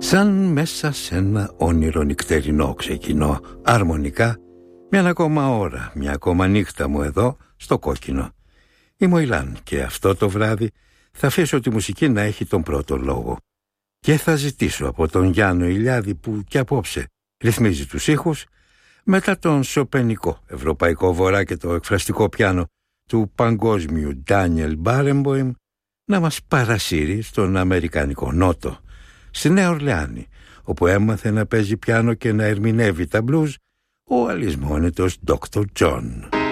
Σαν μέσα σε ένα όνειρο νυχτερινό ξεκινώ, αρμονικά, μια ακόμα ώρα, μια ακόμα νύχτα μου εδώ, στο κόκκινο. Είμαι ο Ηλάν και αυτό το βράδυ θα αφήσω τη μουσική να έχει τον πρώτο λόγο. Και θα ζητήσω από τον Γιάννο Ηλιάδη που κι απόψε ρυθμίζει τους ήχους, μετά τον σοπενικό ευρωπαϊκό βορρά και το εκφραστικό πιάνο του παγκόσμιου Ντάνιελ Μπάρεμποιμ, να μας παρασύρει στον αμερικανικό νότο, στη Νέα Ορλεάνη, όπου έμαθε να παίζει πιάνο και να ερμηνεύει τα μπλουζ ο αλυσμόνητος Dr. John.